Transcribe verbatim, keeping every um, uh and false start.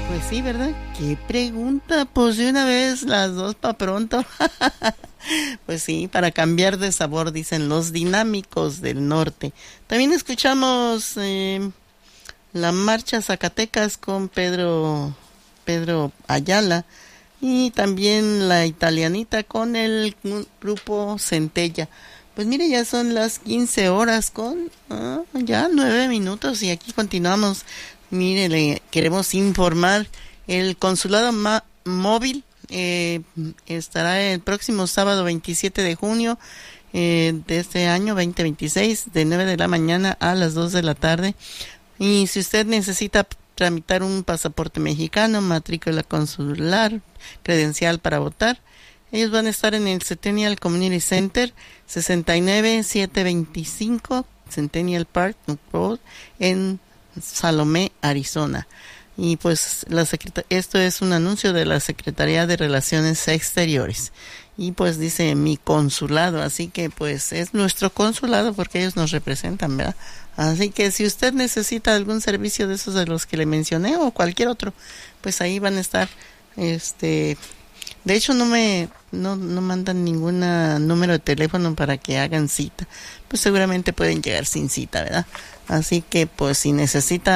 Pues sí, ¿verdad? ¿Qué pregunta? Pues de una vez las dos pa' pronto. Pues sí, para cambiar de sabor, dicen los Dinámicos del Norte. También escuchamos eh, la Marcha Zacatecas con Pedro, Pedro Ayala. Y también la Italianita con el grupo Centella. Pues mire, ya son las quince horas con ah, ya nueve minutos y aquí continuamos. Mire, le queremos informar, el consulado ma- móvil eh, estará el próximo sábado veintisiete de junio eh, de este año veinte veintiséis, de nueve de la mañana a las dos de la tarde. Y si usted necesita tramitar un pasaporte mexicano, matrícula consular, credencial para votar, ellos van a estar en el Centennial Community Center, sesenta y nueve setecientos veinticinco Centennial Park Road, en Salomé, Arizona. Y pues la secreta- esto es un anuncio de la Secretaría de Relaciones Exteriores. Y pues dice mi consulado, así que pues es nuestro consulado porque ellos nos representan, ¿verdad? Así que si usted necesita algún servicio de esos de los que le mencioné o cualquier otro, pues ahí van a estar. Este, de hecho no me no no mandan ningún número de teléfono para que hagan cita. Pues seguramente pueden llegar sin cita, ¿verdad? Así que pues si necesita